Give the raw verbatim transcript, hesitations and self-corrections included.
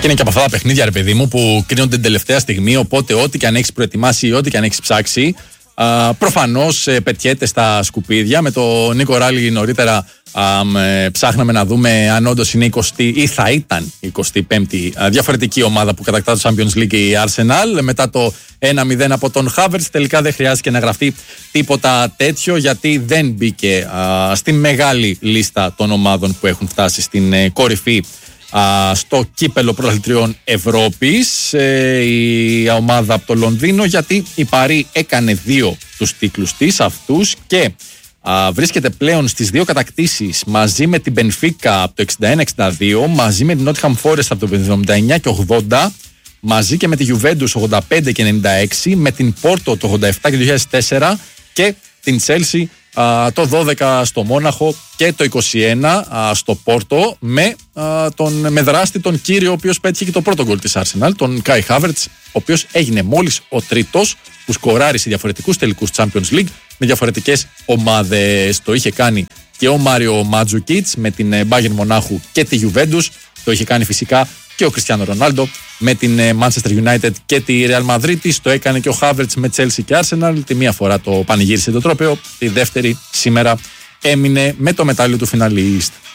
είναι και από αυτά τα παιχνίδια, ρε παιδί μου, που κρίνονται την τελευταία στιγμή. Οπότε, ό,τι και αν έχει προετοιμάσει ή ό,τι και αν έχει ψάξει, προφανώς ε, πετιέται στα σκουπίδια. Με το Νίκο Ράλι νωρίτερα α, με, ψάχναμε να δούμε αν όντως είναι εικοστή ή θα ήταν η εικοστή πέμπτη α, διαφορετική ομάδα που κατακτά το Champions League, η Arsenal. Μετά το ένα μηδέν από τον Havertz, τελικά δεν χρειάστηκε να γραφτεί τίποτα τέτοιο, γιατί δεν μπήκε α, στη μεγάλη λίστα των ομάδων που έχουν φτάσει στην ε, κορυφή α, στο κύπελο πρωταθλητριών Ευρώπης, ε, η ομάδα από το Λονδίνο, γιατί η Παρί έκανε δύο τους τίτλους της αυτούς και α, βρίσκεται πλέον στις δύο κατακτήσεις μαζί με την Μπενφίκα από το εξήντα ένα εξήντα δύο, μαζί με την Nottingham Forest από το εβδομήντα εννιά και ογδόντα, μαζί και με τη Juventus ογδόντα πέντε και ενενήντα έξι, με την Porto το ογδόντα επτά και δύο χιλιάδες τέσσερα και την Chelsea α, το δώδεκα στο Μόναχο και το είκοσι ένα α, στο Πόρτο, με, α, τον, με δράστη τον κύριο ο οποίος πέτυχε και το πρώτο γκολ της Arsenal, τον Kai Havertz, ο οποίος έγινε μόλις ο τρίτος που σκοράρει σε διαφορετικούς τελικούς Champions League με διαφορετικές ομάδες. Το είχε κάνει και ο Μάριο Μάντζουκιτς με την Bayern Μονάχου και τη Juventus, το είχε κάνει φυσικά και ο Κριστιάνο Ρονάλντο με την Manchester United και τη Real Madrid. Το έκανε και ο Havertz με Chelsea και Arsenal. Τη μία φορά το πανηγύρισε το τρόπαιο, τη δεύτερη σήμερα έμεινε με το μετάλλιο του φιναλίστ.